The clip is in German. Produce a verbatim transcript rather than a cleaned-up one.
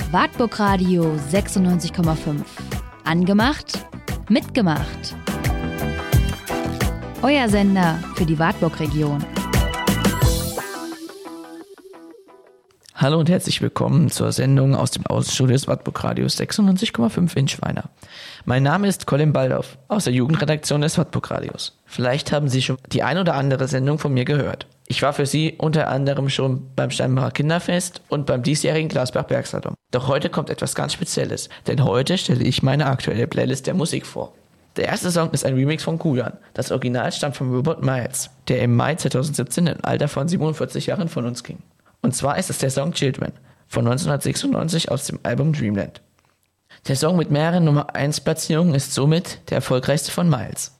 Wartburg Radio sechsundneunzig Komma fünf. Angemacht, mitgemacht. Euer Sender für die Wartburg-Region. Hallo und herzlich willkommen zur Sendung aus dem Außenstudio des Wartburg Radios sechsundneunzig Komma fünf in Schweina. Mein Name ist Colin Baldauf aus der Jugendredaktion des Wartburg Radios. Vielleicht haben Sie schon die ein oder andere Sendung von mir gehört. Ich war für Sie unter anderem schon beim Steinbacher Kinderfest und beim diesjährigen Glasbach-Bergsalon. Doch heute kommt etwas ganz Spezielles, denn heute stelle ich meine aktuelle Playlist der Musik vor. Der erste Song ist ein Remix von Kulan. Das Original stammt von Robert Miles, der im Mai zweitausendsiebzehn im Alter von siebenundvierzig Jahren von uns ging. Und zwar ist es der Song Children von neunzehnhundertsechsundneunzig aus dem Album Dreamland. Der Song mit mehreren Nummer eins Platzierungen ist somit der erfolgreichste von Miles.